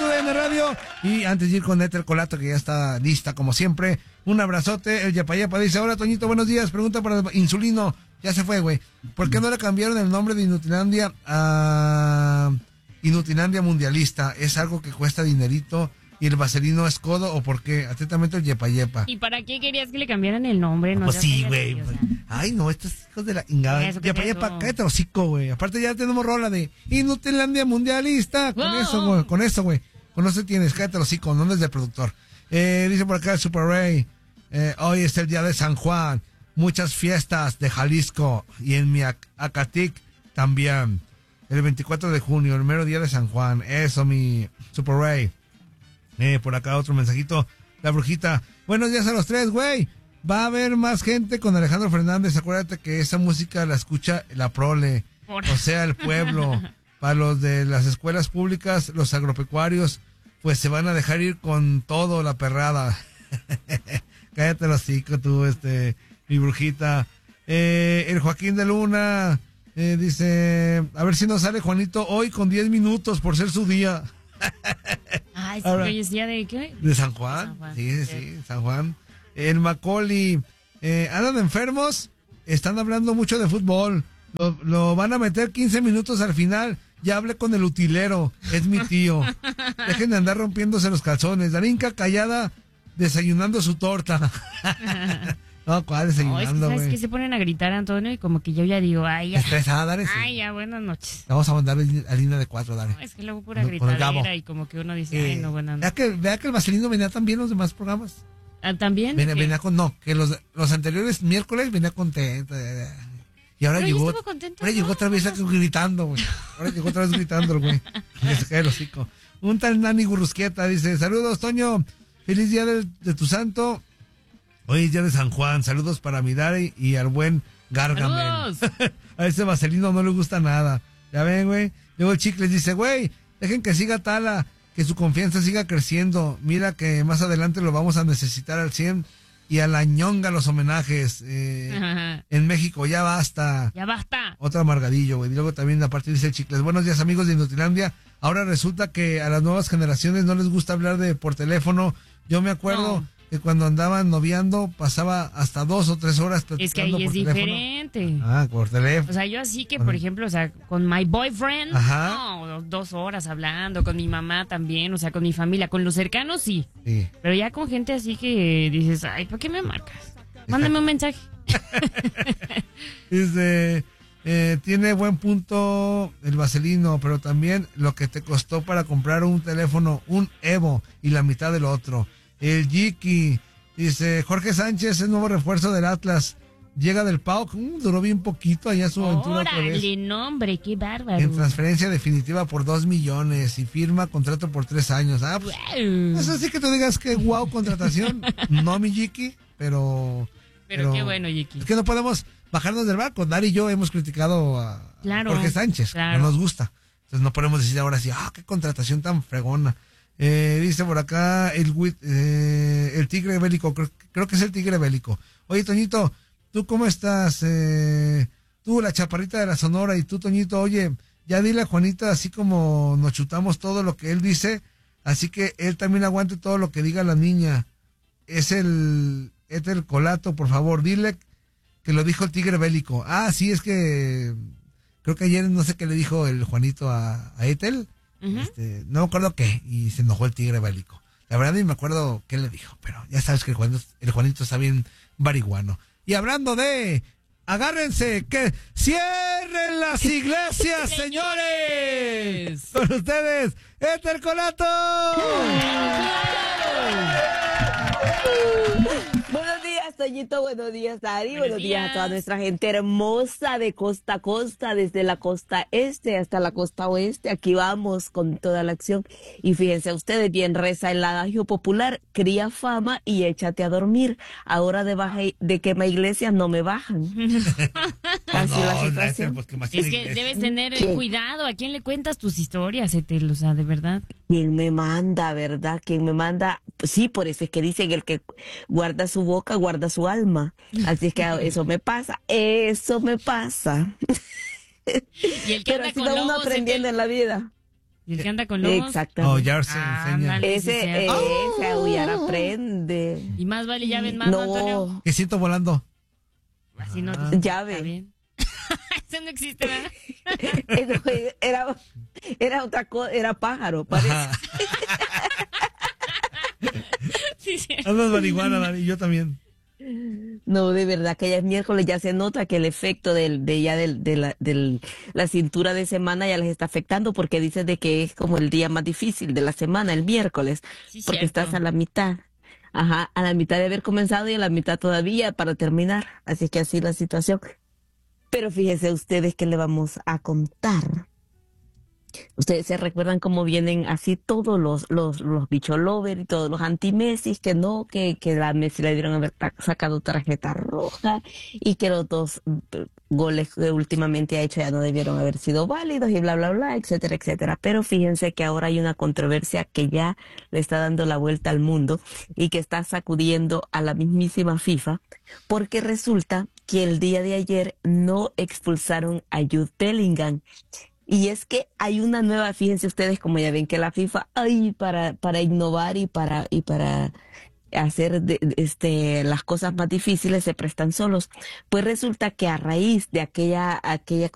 TUDN Radio. Y antes de ir con Éter Colato, que ya está lista como siempre, un abrazote. El Yapayapa dice: hola Toñito, buenos días, pregunta para Insulino. Ya se fue, güey. ¿Por qué no le cambiaron el nombre de Inutilandia a Inutilandia Mundialista? ¿Es algo que cuesta dinerito y el vaselino es codo o por qué? Atentamente el Yepayepa. ¿Y para qué querías que le cambiaran el nombre? No, pues sí, güey. Ay, no, estos hijos de la ingada. Yepayepa, cállate los hocico, güey. Aparte ya tenemos rola de Inutilandia Mundialista. Con eso, güey. Con eso tienes, cállate los hocico, no es del productor. Dice por acá el Super Ray. Hoy es el día de San Juan. Muchas fiestas de Jalisco y en mi Acatic también. El 24 de junio, el mero día de San Juan. Eso, mi Super Ray. Por acá otro mensajito. La brujita. Buenos días a los tres, güey. Va a haber más gente con Alejandro Fernández. Acuérdate que esa música la escucha la prole. O sea, el pueblo. Para los de las escuelas públicas, los agropecuarios, pues se van a dejar ir con todo la perrada. Cállate los hocico, tú, mi brujita. El Joaquín de Luna dice: a ver si nos sale Juanito hoy con 10 minutos por ser su día. Ay, sí, hoy es día de ¿qué? ¿De San Juan? Sí, San Juan. El Macaulay. ¿Andan enfermos? Están hablando mucho de fútbol. Lo van a meter 15 minutos al final. Ya hablé con el utilero. Es mi tío. Dejen de andar rompiéndose los calzones. Darinka callada desayunando su torta. No, ¿cuál desayunando, güey? ¿Sabes qué? Se ponen a gritar, Antonio, y como que yo ya digo, ay, ya. Estresada, dale. Ay, ya, buenas noches. Vamos a mandar a línea de 4, dale. No, es que luego pura gritadera y como que uno dice, ay, no, buenas noches. Vea que el vaselino venía también los demás programas. ¿También? Venía con, no, que los anteriores miércoles venía contento. Y ahora llegó, llegó otra vez gritando, güey. Ahora llegó otra vez gritando el güey. Que se cae el hocico. Un tal Nani Gurrusquieta dice: saludos, Toño. Feliz día de tu santo. Hoy es día de San Juan. Saludos para Midari y al buen Gargamel. A ese vaselino no le gusta nada. Ya ven, güey. Luego el Chicles dice: güey, dejen que siga Tala, que su confianza siga creciendo. Mira que más adelante lo vamos a necesitar al 100. Y a la ñonga los homenajes. En México, ya basta. Ya basta. Otro amargadillo, güey. Y luego también aparte dice el Chicles: buenos días, amigos de Inutilandia. Ahora resulta que a las nuevas generaciones no les gusta hablar por teléfono. Yo me acuerdo que cuando andaban noviando pasaba hasta 2 o 3 horas platicando. Es que ahí es diferente. Por teléfono. O sea, yo así que, por ejemplo, o sea, con my boyfriend, no, 2 horas hablando, con mi mamá también, o sea, con mi familia, con los cercanos sí. Pero ya con gente así que dices, ay, ¿por qué me marcas? Mándame un mensaje. Dice, tiene buen punto el vaselino, pero también lo que te costó para comprar un teléfono, un Evo, y la mitad del otro. El Yiki dice: Jorge Sánchez es nuevo refuerzo del Atlas. Llega del PAOK. Duró bien poquito allá su aventura. ¡Órale, nombre! ¡Qué bárbaro! En transferencia definitiva por 2 millones y firma contrato por 3 años. Pues, eso sí que tú digas que guau, contratación. No, mi Yiki, pero qué bueno, Yiki. Es que no podemos bajarnos del barco. Dari y yo hemos criticado a Jorge Sánchez. Claro. No nos gusta. Entonces no podemos decir ahora sí, qué contratación tan fregona. Dice por acá el Tigre Bélico, creo que es el Tigre Bélico. Oye, Toñito, ¿tú cómo estás? Tú, la chaparrita de la Sonora, y tú, Toñito, oye, ya dile a Juanita, así como nos chutamos todo lo que él dice, así que él también aguante todo lo que diga la niña. Es el Éter Colato, por favor, dile que lo dijo el Tigre Bélico. Sí, es que creo que ayer no sé qué le dijo el Juanito a Etel. No me acuerdo qué, y se enojó el Tigre Bélico. La verdad ni me acuerdo qué le dijo, pero ya sabes que el Juanito está bien marihuano. Y hablando de, agárrense, que cierren las iglesias, señores. Con ustedes, Éter Colato. Buenos días, Toñito, buenos días, Dari, buenos días a toda nuestra gente hermosa de costa a costa, desde la costa este hasta la costa oeste. Aquí vamos con toda la acción. Y fíjense ustedes, bien reza el adagio popular: cría fama y échate a dormir. Ahora de quema iglesias no me bajan. Así la situación. Es que debes tener cuidado. ¿A quién le cuentas tus historias, Etel? O sea, de verdad. ¿Quién me manda, verdad? ¿Quién me manda? Sí, por eso es que dicen: el que guarda su boca, guarda su alma. Así es que eso me pasa. Eso me pasa. ¿Y el que pero así va uno aprendiendo en la vida. ¿Y el que anda con lobos? Exacto. Oh, ya se enseña. Ese aullar aprende. Y más vale llave en mano, Antonio. Que siento volando. Así no. Llave. Está bien. Eso no existe, ¿verdad? Era otra cosa, era pájaro, parece. Sí, sí. Andas marihuana, Dani, yo también. No, de verdad que ya es miércoles, ya se nota que el efecto de la cintura de semana ya les está afectando, porque dice de que es como el día más difícil de la semana, el miércoles, Sí, porque cierto. estás a la mitad. Ajá, a la mitad de haber comenzado y a la mitad todavía para terminar. Así que así la situación. Pero fíjense ustedes que le vamos a contar. Ustedes se recuerdan cómo vienen así todos los bicho lover y todos los anti-Messi, que no, que la Messi le debieron haber sacado tarjeta roja y que los 2 goles que últimamente ha hecho ya no debieron haber sido válidos y bla, bla, bla, etcétera, etcétera. Pero fíjense que ahora hay una controversia que ya le está dando la vuelta al mundo y que está sacudiendo a la mismísima FIFA, porque resulta que el día de ayer no expulsaron a Jude Bellingham. Y es que hay una nueva, fíjense ustedes, como ya ven que la FIFA, para innovar y para hacer las cosas más difíciles se prestan solos. Pues resulta que a raíz de aquella